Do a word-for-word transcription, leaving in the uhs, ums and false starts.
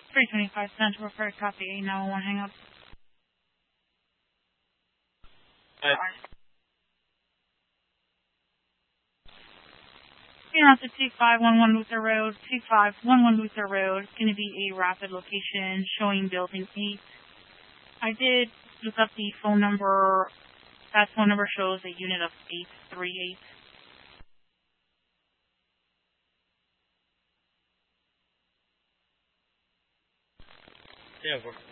three twenty-five Central Refer, copy eight nine one one, hang up. Hi. You're on to two five one one Luther Road, two five one one Luther Road. It's going to be a rapid location showing building eight. I did look up the phone number. That phone number shows a unit of eight three eight. Yeah,